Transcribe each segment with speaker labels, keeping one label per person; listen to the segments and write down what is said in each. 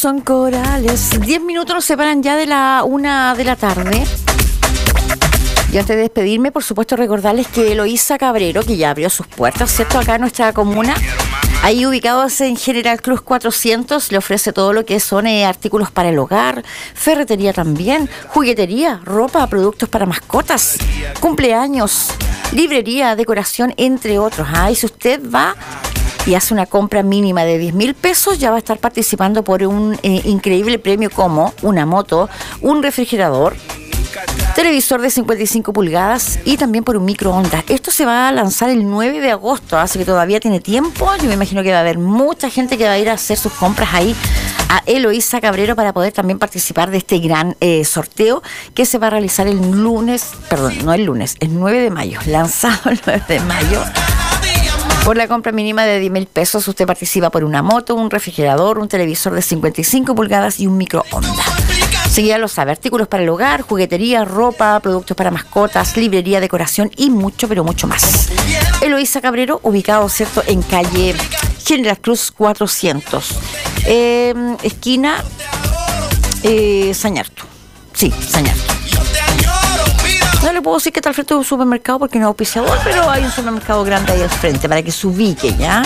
Speaker 1: Son corales. 10 minutos nos separan ya de la 1 de la tarde. Y antes de despedirme, por supuesto, recordarles que Eloísa Cabrero, que ya abrió sus puertas, ¿cierto?, acá en nuestra comuna, ahí ubicados en General Cruz 400, le ofrece todo lo que son artículos para el hogar, ferretería también, juguetería, ropa, productos para mascotas, cumpleaños, librería, decoración, entre otros. Y si usted va y hace una compra mínima de 10.000 pesos, ya va a estar participando por un increíble premio como una moto, un refrigerador, televisor de 55 pulgadas y también por un microondas. Esto se va a lanzar el 9 de agosto, así que todavía tiene tiempo. Yo me imagino que va a haber mucha gente que va a ir a hacer sus compras ahí a Eloísa Cabrero para poder también participar de este gran sorteo que se va a realizar el lunes, perdón, no el lunes, el 9 de mayo, lanzado el 9 de mayo. Por la compra mínima de 10.000 pesos, usted participa por una moto, un refrigerador, un televisor de 55 pulgadas y un microondas. Sí, ya lo sabe, artículos para el hogar, juguetería, ropa, productos para mascotas, librería, decoración y mucho, pero mucho más. Eloísa Cabrero, ubicado, ¿cierto?, en calle General Cruz 400, esquina Sañarto. Sí, Sañarto. No le puedo decir que está al frente de un supermercado porque no es auspiciador, pero hay un supermercado grande ahí al frente para que se ubique, ¿ya?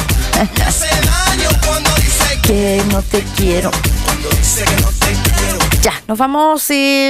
Speaker 1: Que no te quiero. Ya, nos vamos.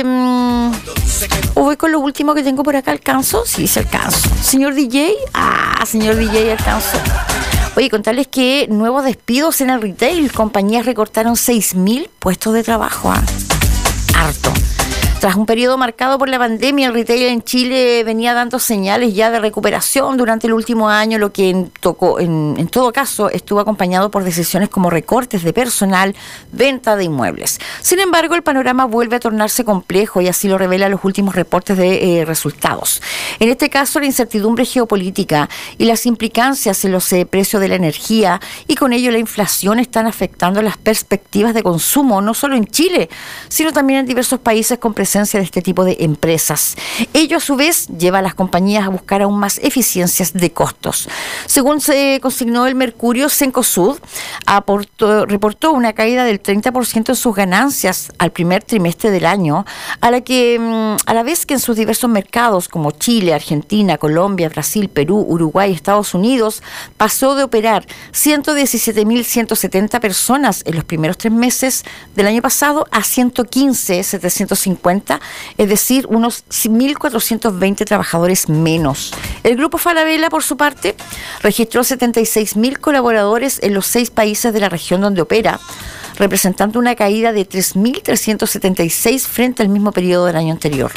Speaker 1: Voy con lo último que tengo por acá. ¿Alcanzo? Sí, se alcanzo. Señor DJ. Señor DJ, alcanzo. Oye, contarles que nuevos despidos en el retail. Compañías recortaron 6.000 puestos de trabajo. Harto. Tras un periodo marcado por la pandemia, el retail en Chile venía dando señales ya de recuperación durante el último año, lo que en todo caso estuvo acompañado por decisiones como recortes de personal, venta de inmuebles. Sin embargo, el panorama vuelve a tornarse complejo y así lo revelan los últimos reportes de resultados. En este caso, la incertidumbre geopolítica y las implicancias en los precios de la energía y con ello la inflación están afectando las perspectivas de consumo, no solo en Chile, sino también en diversos países con presencia de este tipo de empresas. Ello a su vez lleva a las compañías a buscar aún más eficiencias de costos. Según se consignó el Mercurio, Cencosud reportó una caída del 30% en sus ganancias al primer trimestre del año, a la vez que en sus diversos mercados como Chile, Argentina, Colombia, Brasil, Perú, Uruguay y Estados Unidos pasó de operar 117.170 personas en los primeros 3 meses del año pasado a 115.750, es decir, unos 1.420 trabajadores menos. El Grupo Falabella, por su parte, registró 76.000 colaboradores en los 6 países de la región donde opera, representando una caída de 3.376 frente al mismo periodo del año anterior.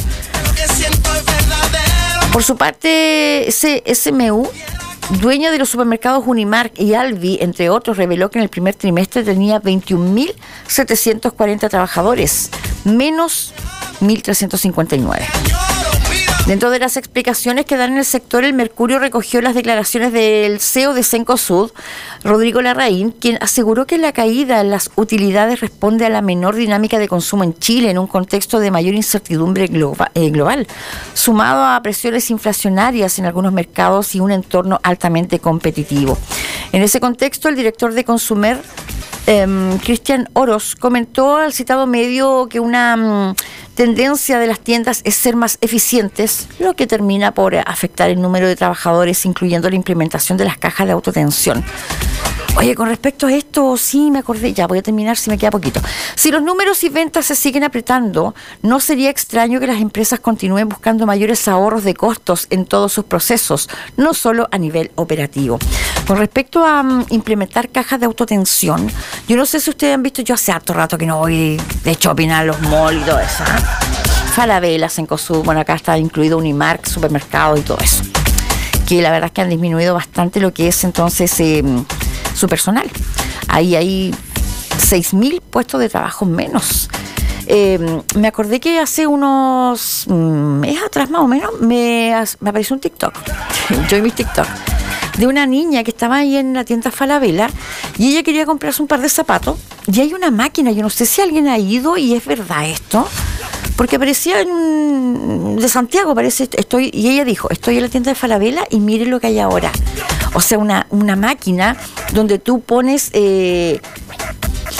Speaker 1: Por su parte, SMU, dueña de los supermercados Unimark y Alvi, entre otros, reveló que en el primer trimestre tenía 21.740 trabajadores, menos 1.359. Dentro de las explicaciones que dan en el sector, el Mercurio recogió las declaraciones del CEO de Cencosud, Rodrigo Larraín, quien aseguró que la caída en las utilidades responde a la menor dinámica de consumo en Chile en un contexto de mayor incertidumbre global, sumado a presiones inflacionarias en algunos mercados y un entorno altamente competitivo. En ese contexto, el director de Consumer, Cristian Oros, comentó al citado medio que una tendencia de las tiendas es ser más eficientes, lo que termina por afectar el número de trabajadores, incluyendo la implementación de las cajas de autotensión. Oye, con respecto a esto, sí me acordé, ya voy a terminar si me queda poquito. Si los números y ventas se siguen apretando, no sería extraño que las empresas continúen buscando mayores ahorros de costos en todos sus procesos, no solo a nivel operativo. Con respecto a implementar cajas de autotensión, yo no sé si ustedes han visto, yo hace harto rato que no voy de shopping a los malls y todo eso. Falabella, Cencosud, bueno, acá está incluido Unimark, supermercados y todo eso. Que la verdad es que han disminuido bastante lo que es entonces su personal. Ahí hay 6.000 puestos de trabajo menos. Me acordé que hace unos meses atrás más o menos me apareció un TikTok, yo y mis TikTok, de una niña que estaba ahí en la tienda Falabella y ella quería comprarse un par de zapatos y hay una máquina, yo no sé si alguien ha ido y es verdad esto, porque aparecía de Santiago, parece, y ella dijo, estoy en la tienda de Falabella y mire lo que hay ahora. O sea, una máquina donde tú pones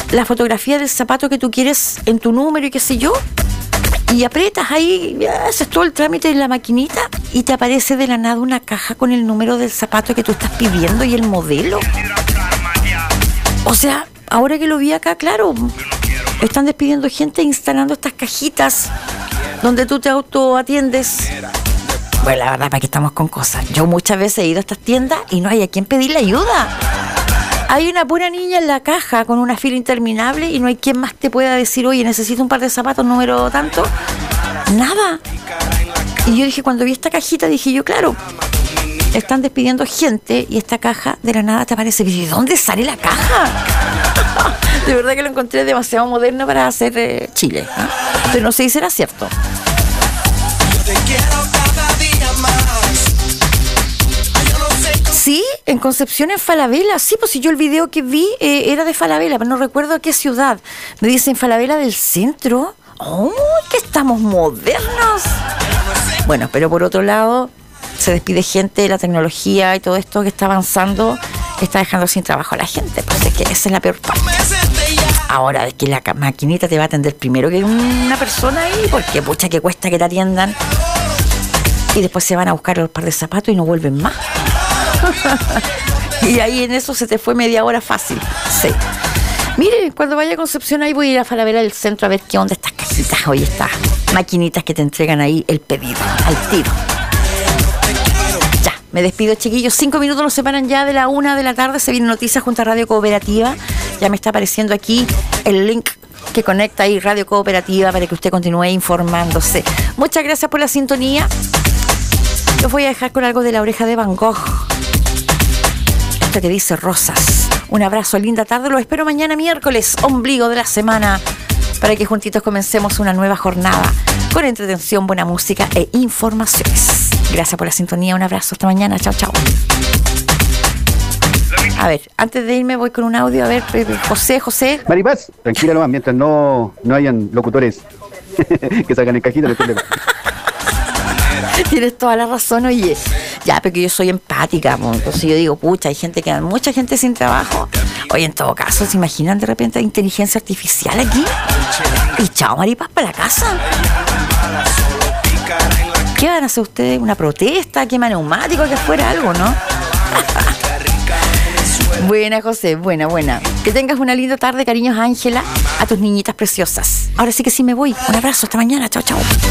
Speaker 1: la fotografía del zapato que tú quieres en tu número y qué sé yo, y aprietas ahí, haces todo el trámite en la maquinita y te aparece de la nada una caja con el número del zapato que tú estás pidiendo y el modelo. O sea, ahora que lo vi acá, claro, están despidiendo gente instalando estas cajitas donde tú te autoatiendes. Bueno, la verdad, para que estamos con cosas. Yo muchas veces he ido a estas tiendas y no hay a quién pedirle ayuda. Hay una pura niña en la caja con una fila interminable y no hay quien más te pueda decir, oye, necesito un par de zapatos, número tanto. Nada. Y yo dije, cuando vi esta cajita, dije yo, claro, están despidiendo gente y esta caja de la nada te aparece. ¿De dónde sale la caja? De verdad que lo encontré demasiado moderno para hacer Chile, ¿eh? Pero no sé si será cierto. Sí, en Concepción, en Falabella. Sí, pues si yo el video que vi era de Falabella, pero no recuerdo a qué ciudad. Me dicen Falabella del centro. ¡Oh, que estamos modernos! Bueno, pero por otro lado, se despide gente, la tecnología y todo esto que está avanzando está dejando sin trabajo a la gente. Pues es que esa es la peor parte. Ahora, es que la maquinita te va a atender primero que una persona ahí, porque pucha que cuesta que te atiendan. Y después se van a buscar los par de zapatos y no vuelven más. Y ahí en eso se te fue media hora fácil. Sí. Mire, cuando vaya a Concepción ahí voy a ir a Falabella del centro a ver qué onda estas cajitas. Oye, estas maquinitas que te entregan ahí el pedido, al tiro. Ya, me despido, chiquillos. 5 minutos nos separan ya de la 1 de la tarde. Se viene noticias junto a Radio Cooperativa. Ya me está apareciendo aquí el link que conecta ahí Radio Cooperativa para que usted continúe informándose. Muchas gracias por la sintonía. Los voy a dejar con algo de La Oreja de Van Gogh. Esto que dice Rosas. Un abrazo, linda tarde. Los espero mañana miércoles, ombligo de la semana, para que juntitos comencemos una nueva jornada con entretención, buena música e informaciones. Gracias por la sintonía. Un abrazo. Hasta mañana. Chao, chao. A ver, antes de irme voy con un audio. A ver, José.
Speaker 2: Maripaz, tranquila nomás, mientras no hayan locutores que sacan el cajito, no hay problema.
Speaker 1: Tienes toda la razón, oye. Ya, porque yo soy empática, entonces yo digo, pucha, mucha gente sin trabajo. Oye, en todo caso, ¿se imaginan de repente inteligencia artificial aquí? Y chao, Maripaz, para la casa. ¿Qué van a hacer ustedes? ¿Una protesta? ¿Quema neumático? Que fuera algo, ¿no? Buena, José, buena. Que tengas una linda tarde, cariños, Ángela, a tus niñitas preciosas. Ahora sí que sí me voy. Un abrazo, hasta mañana, chao, chao.